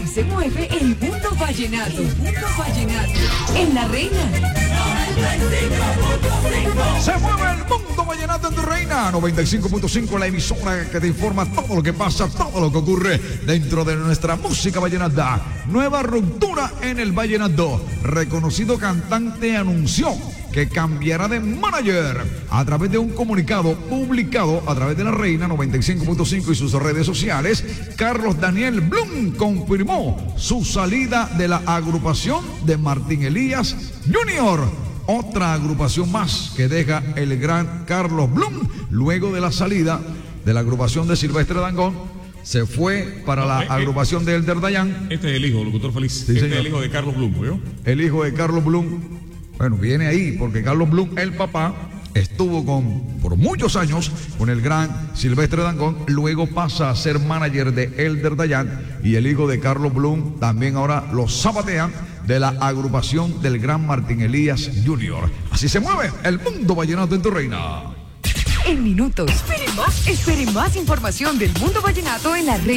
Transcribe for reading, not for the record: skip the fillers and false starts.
se mueve el mundo vallenato. El mundo vallenato. En La Reina. Se mueve el mundo vallenato en tu Reina. 95.5, la emisora que te informa todo lo que pasa, todo lo que ocurre dentro de nuestra música vallenata. Nueva ruptura en el vallenato. Reconocido cantante anunció que cambiará de manager a través de un comunicado publicado a través de La Reina 95.5 y sus redes sociales. Carlos Daniel Blum confirmó su salida de la agrupación de Martín Elías Jr., otra agrupación más que deja el gran Carlos Blum luego de la salida de la agrupación de Silvestre Dangond. Se fue para la agrupación de Elder Dayan. Este es el hijo, locutor feliz. Sí, este señor. es el hijo de Carlos Blum, ¿vio? El hijo de Carlos Blum. Bueno, viene ahí porque Carlos Blum, el papá, estuvo por muchos años con el gran Silvestre Dangond, luego pasa a ser manager de Elder Dayan y el hijo de Carlos Blum también ahora lo zapatean de la agrupación del gran Martín Elías Jr. Así se mueve el mundo vallenato en tu Reina. En minutos. Espere más información del mundo vallenato en La Reina.